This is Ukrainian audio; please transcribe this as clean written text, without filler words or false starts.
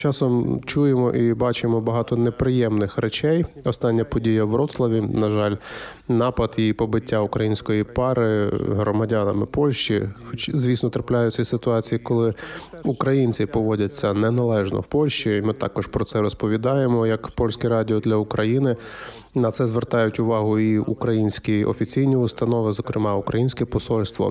Часом чуємо і бачимо багато неприємних речей. Остання подія в Вроцлаві, на жаль, напад і побиття української пари громадянами Польщі. Хоч, звісно, трапляються ситуації, коли українці поводяться неналежно в Польщі. І ми також про це розповідаємо, як Польське радіо для України. На це звертають увагу і українські офіційні установи, зокрема Українське посольство.